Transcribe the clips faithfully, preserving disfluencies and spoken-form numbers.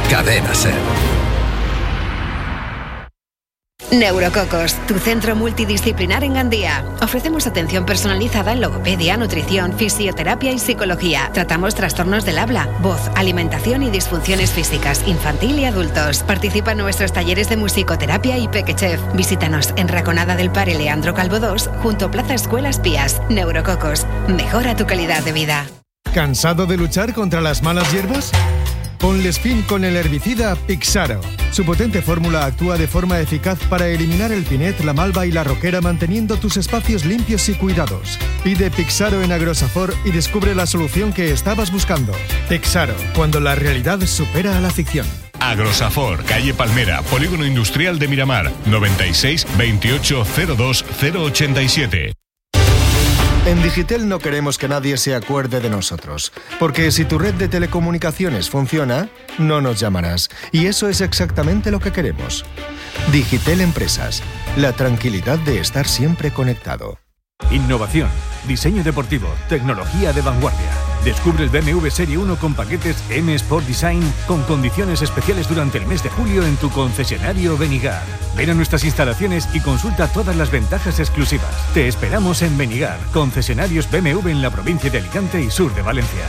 Cadena SER. Neurococos, tu centro multidisciplinar en Gandía. Ofrecemos atención personalizada en logopedia, nutrición, fisioterapia y psicología. Tratamos trastornos del habla, voz, alimentación y disfunciones físicas, infantil y adultos. Participa en nuestros talleres de musicoterapia y Pequechef. Visítanos en Raconada del Pare Leandro Calvo dos, junto a Plaza Escuelas Pías. Neurococos, mejora tu calidad de vida. ¿Cansado de luchar contra las malas hierbas? Ponles fin con el herbicida Pixaro. Su potente fórmula actúa de forma eficaz para eliminar el pinet, la malva y la roquera, manteniendo tus espacios limpios y cuidados. Pide Pixaro en Agrosafor y descubre la solución que estabas buscando. Pixaro, cuando la realidad supera a la ficción. Agrosafor, calle Palmera, Polígono Industrial de Miramar, noventa y seis veintiocho cero dos cero ochenta y siete. En Digitel no queremos que nadie se acuerde de nosotros, porque si tu red de telecomunicaciones funciona, no nos llamarás. Y eso es exactamente lo que queremos. Digitel Empresas, la tranquilidad de estar siempre conectado. Innovación, diseño deportivo, tecnología de vanguardia. Descubre el B M W Serie uno con paquetes M Sport Design con condiciones especiales durante el mes de julio en tu concesionario Benigar. Ven a nuestras instalaciones y consulta todas las ventajas exclusivas. Te esperamos en Benigar, concesionarios B M W en la provincia de Alicante y sur de Valencia.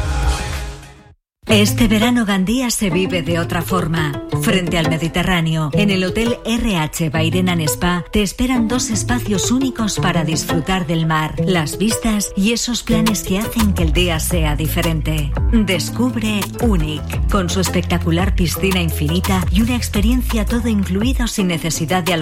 Este verano Gandía se vive de otra forma. Frente al Mediterráneo, en el Hotel R H Bairena Spa, te esperan dos espacios únicos para disfrutar del mar, las vistas y esos planes que hacen que el día sea diferente. Descubre Unic, con su espectacular piscina infinita y una experiencia todo incluido sin necesidad de